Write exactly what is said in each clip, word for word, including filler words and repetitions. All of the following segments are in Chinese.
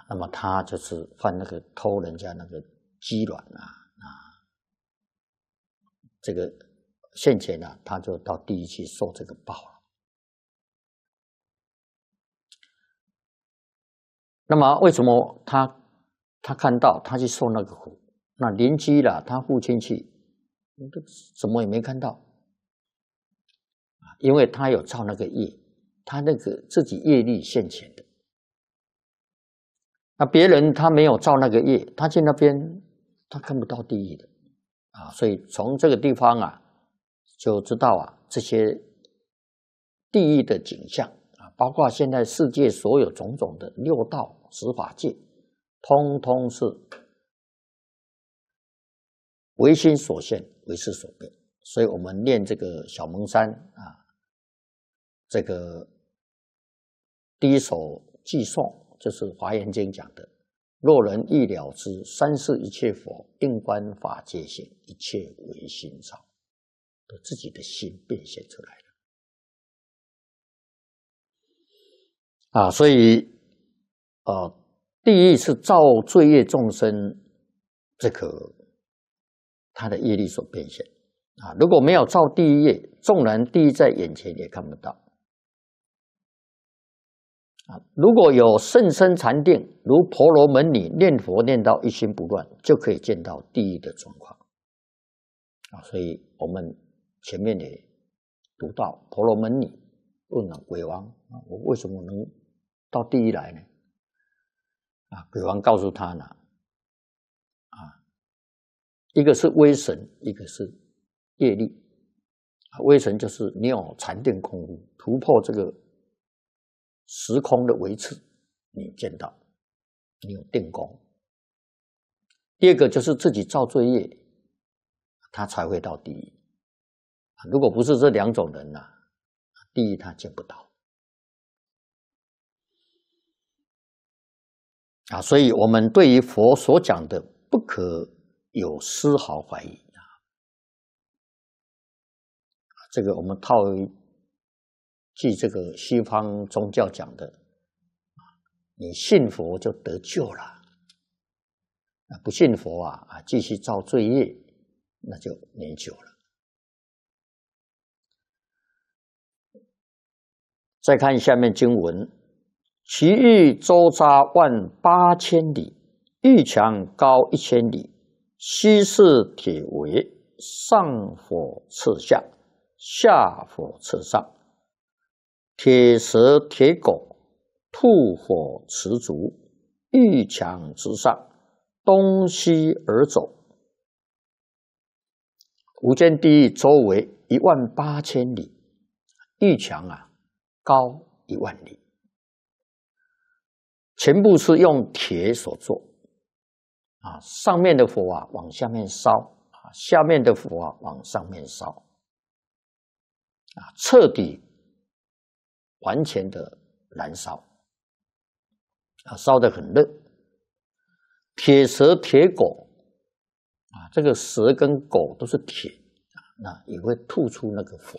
那么他就是犯那个偷人家那个鸡卵啊啊，这个现前啊，他就到地狱去受这个报了。那么为什么他他看到他去受那个苦？那邻居啦，他父亲去，什么也没看到，因为他有造那个业，他那个自己业力现前的。那别人他没有造那个业，他去那边他看不到地狱的啊，所以从这个地方啊，就知道啊这些地狱的景象啊，包括现在世界所有种种的六道十法界，通通是唯心所现，唯识所变。所以我们念这个小蒙山啊，这个第一首偈颂就是《华严经》讲的：若人欲了知三世一切佛，应观法界性，一切唯心造。都自己的心变现出来了啊！所以，呃，地狱是造罪业众生这个他的业力所变现啊。如果没有造地狱业，纵然地狱在眼前也看不到啊。如果有甚深禅定，如婆罗门女念佛念到一心不乱，就可以见到地狱的状况啊。所以我们前面也读到婆罗门女问了鬼王啊，我为什么能到地狱来呢？啊，鬼王告诉他呢，啊，一个是威神，一个是业力。啊，威神就是你有禅定功夫，突破这个时空的维持，你见到，你有定功。第二个就是自己造罪业，他才会到地狱。如果不是这两种人啊，地狱他见不到啊。所以我们对于佛所讲的不可有丝毫怀疑啊。这个我们套一句这个西方宗教讲的，你信佛就得救了，不信佛啊啊，继续造罪业，那就没救了。再看下面经文：其域周匝万八千里，域墙高一千里，悉是铁围，上火刺下，下火刺上，铁蛇铁狗，兔火持足，域墙之上，东西而走。无间地狱周围一万八千里，域墙啊高一万里，全部是用铁所做啊，上面的火啊往下面烧啊，下面的火啊往上面烧啊，彻底完全的燃烧啊，烧得很热。铁蛇铁狗啊，这个蛇跟狗都是铁啊，那也会吐出那个火。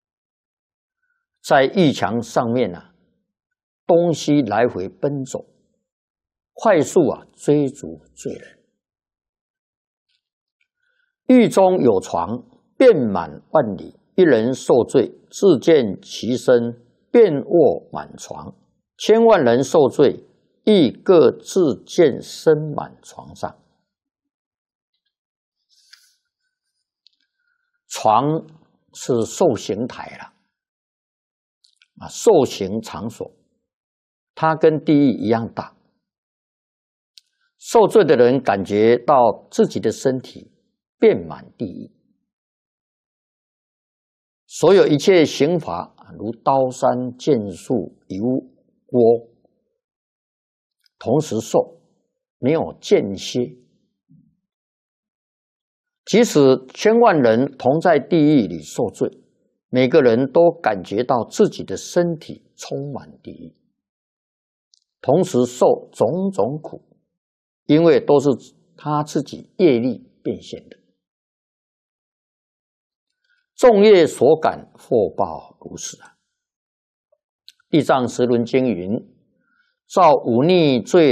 在狱墙上面啊，东西来回奔走，快速啊追逐罪人。狱中有床，遍满万里，一人受罪，自见其身，遍卧满床；千万人受罪，亦各自见身满床上。床是受刑台了。啊，受刑场所，它跟地狱一样大。受罪的人感觉到自己的身体遍满地狱，所有一切刑罚，如刀山剑树油锅，同时受，没有间歇。即使千万人同在地狱里受罪，每个人都感觉到自己的身体充满地狱，同时受种种苦，因为都是他自己业力变现的。众业所感，祸报如是啊。地藏十轮经云：造忤逆罪